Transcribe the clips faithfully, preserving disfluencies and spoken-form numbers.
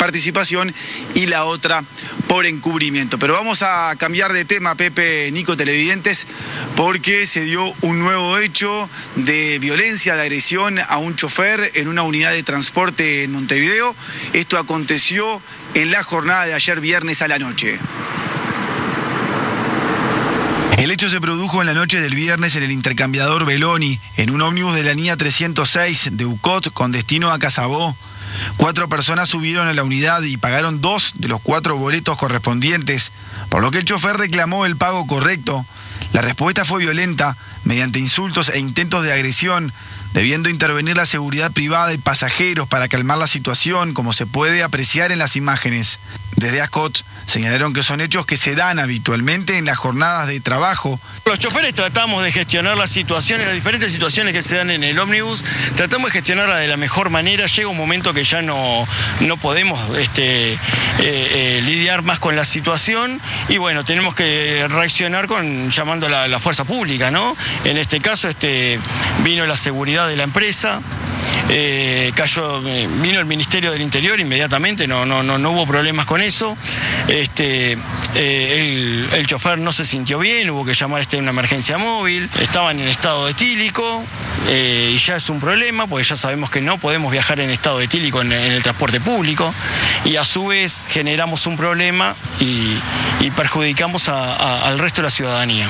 participación y la otra por encubrimiento. Pero vamos a cambiar de tema, Pepe, Nico, televidentes, porque se dio un nuevo hecho de violencia, de agresión a un chofer en una unidad de transporte en Montevideo. Esto aconteció en la jornada de ayer viernes a la noche. El hecho se produjo en la noche del viernes en el intercambiador Beloni, en un ómnibus de la línea trescientos seis de U C O T con destino a Casabó. Cuatro personas subieron a la unidad y pagaron dos de los cuatro boletos correspondientes, por lo que el chofer reclamó el pago correcto. La respuesta fue violenta, mediante insultos e intentos de agresión, debiendo intervenir la seguridad privada y pasajeros para calmar la situación, como se puede apreciar en las imágenes. Desde ASCOT señalaron que son hechos que se dan habitualmente en las jornadas de trabajo. Los choferes tratamos de gestionar las situaciones, las diferentes situaciones que se dan en el ómnibus, tratamos de gestionarla de la mejor manera. Llega un momento que ya no, no podemos este, eh, eh, lidiar más con la situación y bueno, tenemos que reaccionar con llamando a la, la fuerza pública, ¿no? En este caso este, vino la seguridad de la empresa. Eh, cayó, vino el Ministerio del Interior inmediatamente, no, no, no, no hubo problemas con eso. Este, eh, el, el chofer no se sintió bien, hubo que llamar este, una emergencia móvil, estaban en estado etílico eh, y ya es un problema porque ya sabemos que no podemos viajar en estado etílico en, en el transporte público y a su vez generamos un problema y, y perjudicamos a, a, al resto de la ciudadanía.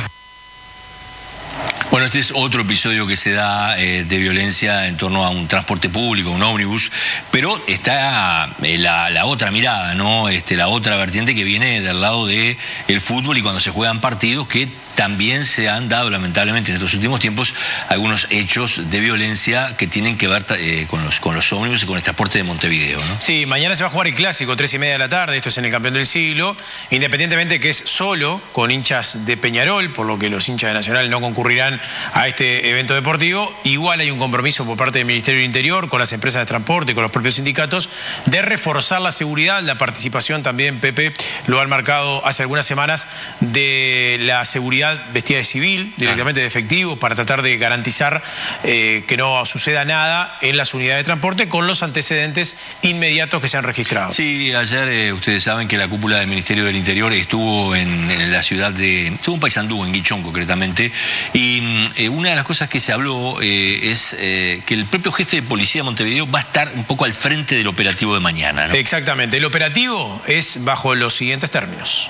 Bueno, este es otro episodio que se da eh, de violencia en torno a un transporte público, un ómnibus, pero está eh, la, la otra mirada, ¿no? Este, la otra vertiente que viene del lado del fútbol y cuando se juegan partidos que también se han dado lamentablemente en estos últimos tiempos algunos hechos de violencia que tienen que ver eh, con los con los ómnibus y con el transporte de Montevideo, ¿no? Sí, mañana se va a jugar el clásico, tres y media de la tarde, esto es en el Campeón del Siglo, independientemente que es solo con hinchas de Peñarol, por lo que los hinchas de Nacional no concurrirán a este evento deportivo. Igual hay un compromiso por parte del Ministerio del Interior con las empresas de transporte y con los propios sindicatos de reforzar la seguridad, la participación también, Pepe, lo han marcado hace algunas semanas, de la seguridad vestida de civil, directamente de efectivo, para tratar de garantizar eh, que no suceda nada en las unidades de transporte con los antecedentes inmediatos que se han registrado. Sí, ayer eh, ustedes saben que la cúpula del Ministerio del Interior estuvo en, en la ciudad de, estuvo en Paysandú, en Guichón concretamente, y eh, una de las cosas que se habló eh, es eh, que el propio jefe de policía de Montevideo va a estar un poco al frente del operativo de mañana, ¿no? Exactamente, el operativo es bajo los siguientes términos.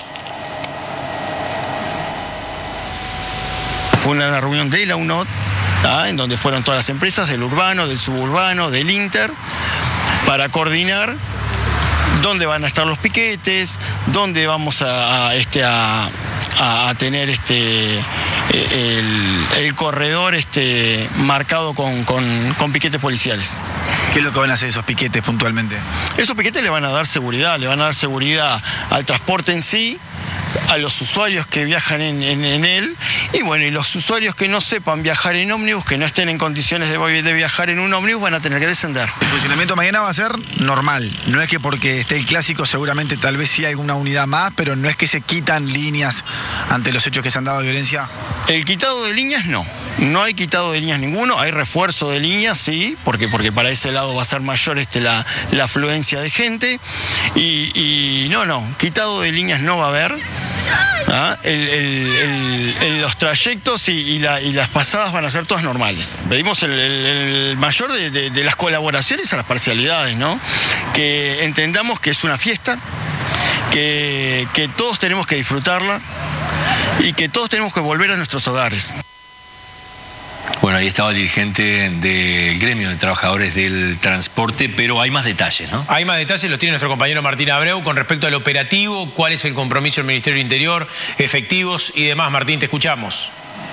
Fue una reunión de la U N O T, ¿tá? En donde fueron todas las empresas del urbano, del suburbano, del Inter, para coordinar dónde van a estar los piquetes, dónde vamos a, a, este, a, a tener este, el, el corredor este, marcado con, con, con piquetes policiales. ¿Qué es lo que van a hacer esos piquetes puntualmente? Esos piquetes le van a dar seguridad, le van a dar seguridad al transporte en sí, a los usuarios que viajan en, en, en él, y bueno, y los usuarios que no sepan viajar en ómnibus, que no estén en condiciones de, de viajar en un ómnibus, van a tener que descender. El funcionamiento mañana va a ser normal, no es que porque esté el clásico seguramente tal vez sí hay alguna unidad más, pero no es que se quitan líneas ante los hechos que se han dado de violencia. El quitado de líneas no, no hay quitado de líneas ninguno, hay refuerzo de líneas, sí, porque, porque para ese lado va a ser mayor este, la, la afluencia de gente, y, y no, no, quitado de líneas no va a haber. ¿Ah? El, el, el, el, los trayectos y, y, la, y las pasadas van a ser todas normales. Pedimos el, el, el mayor de, de, de las colaboraciones a las parcialidades, ¿no? Que entendamos que es una fiesta, que, que todos tenemos que disfrutarla y que todos tenemos que volver a nuestros hogares. Bueno, ahí estaba el dirigente del gremio de trabajadores del transporte, pero hay más detalles, ¿no? Hay más detalles, los tiene nuestro compañero Martín Abreu con respecto al operativo, cuál es el compromiso del Ministerio del Interior, efectivos y demás. Martín, te escuchamos.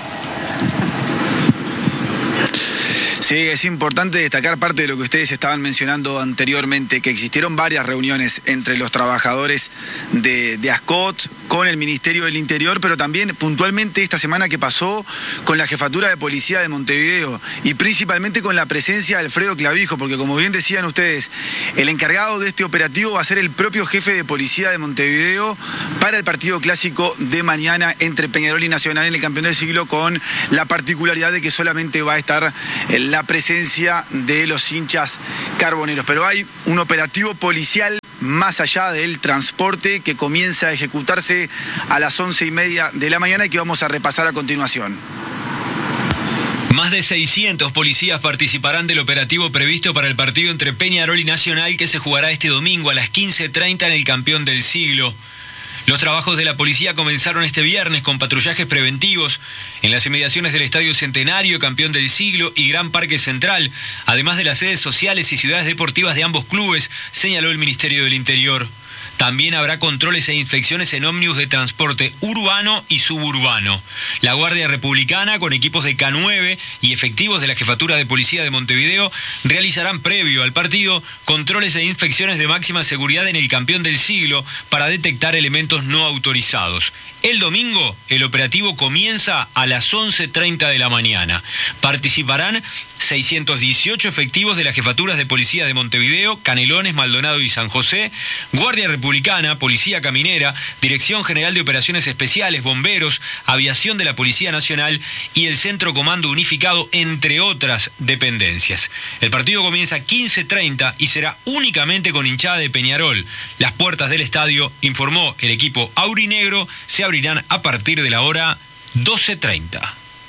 Sí, es importante destacar parte de lo que ustedes estaban mencionando anteriormente, que existieron varias reuniones entre los trabajadores de, de ASCOT con el Ministerio del Interior, pero también puntualmente esta semana que pasó con la Jefatura de Policía de Montevideo y principalmente con la presencia de Alfredo Clavijo, porque como bien decían ustedes, el encargado de este operativo va a ser el propio jefe de Policía de Montevideo para el partido clásico de mañana entre Peñarol y Nacional en el Campeón del Siglo, con la particularidad de que solamente va a estar la presencia de los hinchas carboneros. Pero hay un operativo policial más allá del transporte, que comienza a ejecutarse a las once y media de la mañana y que vamos a repasar a continuación. Más de seiscientos policías participarán del operativo previsto para el partido entre Peñarol y Nacional, que se jugará este domingo a las quince treinta en el Campeón del Siglo. Los trabajos de la policía comenzaron este viernes con patrullajes preventivos en las inmediaciones del Estadio Centenario, Campeón del Siglo y Gran Parque Central, además de las sedes sociales y ciudades deportivas de ambos clubes, señaló el Ministerio del Interior. También habrá controles e inspecciones en ómnibus de transporte urbano y suburbano. La Guardia Republicana, con equipos de K nueve y efectivos de la Jefatura de Policía de Montevideo, realizarán previo al partido controles e inspecciones de máxima seguridad en el Campeón del Siglo para detectar elementos no autorizados. El domingo, el operativo comienza a las once treinta de la mañana. Participarán seiscientos dieciocho efectivos de las Jefaturas de Policía de Montevideo, Canelones, Maldonado y San José, Guardia Republicana, Policía Caminera, Dirección General de Operaciones Especiales, Bomberos, Aviación de la Policía Nacional y el Centro Comando Unificado, entre otras dependencias. El partido comienza a quince treinta y será únicamente con hinchada de Peñarol. Las puertas del estadio, informó el equipo aurinegro, se abrirán a partir de la hora doce treinta.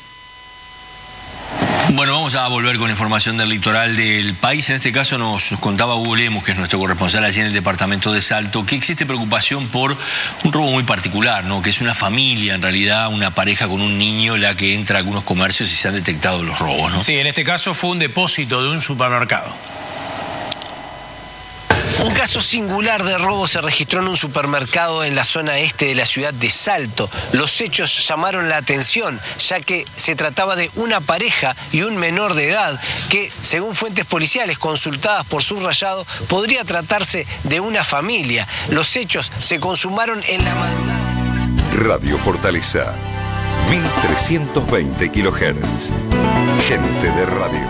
Bueno, vamos a volver con información del litoral del país. En este caso nos contaba Hugo Lemus, que es nuestro corresponsal allí en el departamento de Salto, que existe preocupación por un robo muy particular, ¿no? Que es una familia, en realidad, una pareja con un niño, la que entra a algunos comercios y se han detectado los robos, ¿no? Sí, en este caso fue un depósito de un supermercado. Un caso singular de robo se registró en un supermercado en la zona este de la ciudad de Salto. Los hechos llamaron la atención, ya que se trataba de una pareja y un menor de edad que, según fuentes policiales consultadas por Subrayado, podría tratarse de una familia. Los hechos se consumaron en la madrugada. Radio Fortaleza, mil trescientos veinte kilohertz. Gente de radio.